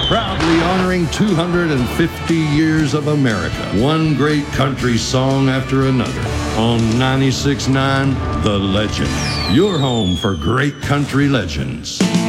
Proudly honoring 250 years of America. One great country song after another. On 96.9, The Legend. Your home for great country legends.